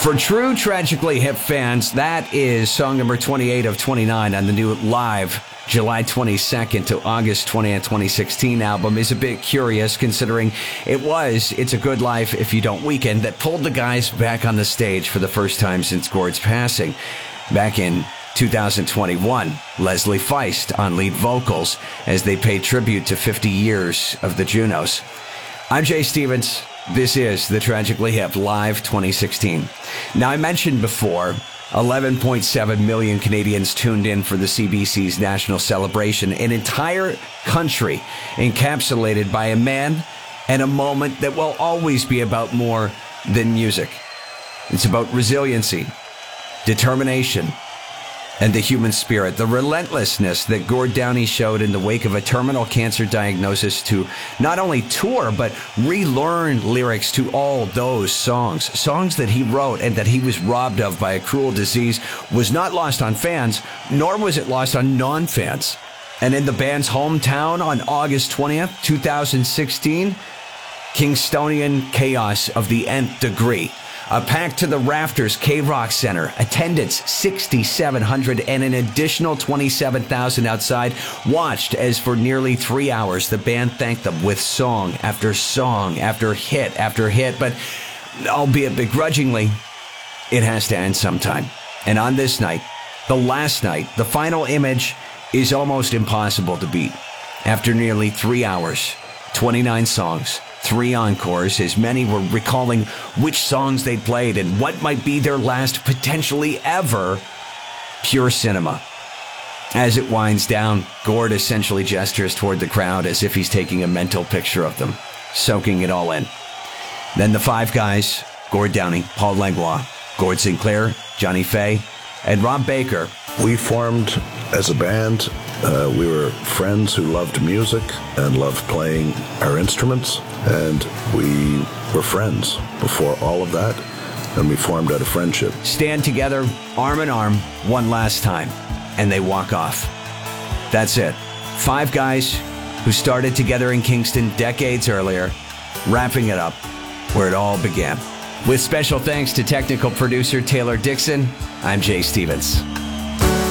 For true Tragically Hip fans, that is song number 28 of 29 on the new live July 22nd to August 20th, 2016 album. Is a bit curious considering it was It's a Good Life If You Don't Weaken that pulled the guys back on the stage for the first time since Gord's passing. Back in 2021, Leslie Feist on lead vocals as they paid tribute to 50 years of the Junos. I'm Jay Stevens. This is the Tragically Hip Live 2016. Now, I mentioned before, 11.7 million Canadians tuned in for the CBC's national celebration, an entire country encapsulated by a man and a moment that will always be about more than music. It's about resiliency, determination, and the human spirit, the relentlessness that Gord Downie showed in the wake of a terminal cancer diagnosis to not only tour, but relearn lyrics to all those songs. Songs that he wrote and that he was robbed of by a cruel disease was not lost on fans, nor was it lost on non-fans. And in the band's hometown on August 20th, 2016, Kingstonian chaos of the nth degree. A packed to the rafters K-Rock Center, attendance 6,700 and an additional 27,000 outside watched as for nearly 3 hours the band thanked them with song after hit after hit. But albeit begrudgingly, it has to end sometime. And on this night, the last night, the final image is almost impossible to beat. After nearly 3 hours, 29 songs, 3 encores, as many were recalling which songs they'd played and what might be their last potentially ever pure cinema. As it winds down, Gord essentially gestures toward the crowd as if he's taking a mental picture of them, soaking it all in. Then the 5 guys, Gord Downie, Paul Langlois, Gord Sinclair, Johnny Fay, and Rob Baker. We formed as a band. We were friends who loved music and loved playing our instruments, and we were friends before all of that, and we formed out of friendship. Stand together, arm in arm, one last time, and they walk off. That's it. 5 guys who started together in Kingston decades earlier, wrapping it up where it all began. With special thanks to technical producer Taylor Dixon, I'm Jay Stevens.